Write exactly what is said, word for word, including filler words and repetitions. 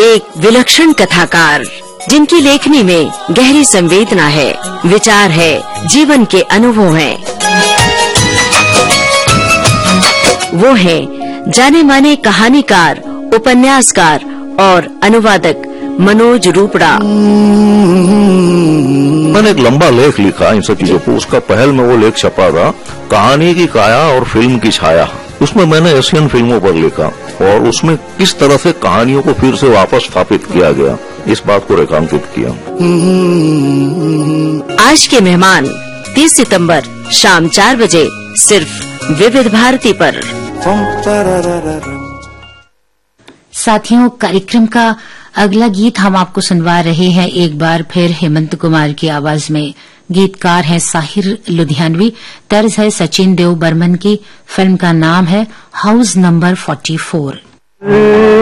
एक विलक्षण कथाकार जिनकी लेखनी में गहरी संवेदना है, विचार है, जीवन के अनुभव हैं। वो हैं जाने माने कहानीकार, उपन्यासकार और अनुवादक मनोज रूपड़ा। मैंने एक लंबा लेख लिखा इन सब चीजों को। उसका पहल में वो लेख छपा था, कहानी की काया और फिल्म की छाया। उसमें मैंने एशियन फिल्मों पर लिखा और उसमें किस तरह से कहानियों को फिर से वापस स्थापित किया गया, इस बात को रेखांकित किया। आज के मेहमान तीस सितंबर शाम चार बजे सिर्फ विविध भारती पर। साथियों, कार्यक्रम का अगला गीत हम आपको सुनवा रहे हैं एक बार फिर हेमंत कुमार की आवाज में। गीतकार हैं साहिर लुधियानवी, तर्ज है सचिन देव बर्मन की। फिल्म का नाम है हाउस नंबर फोर्टी फोर।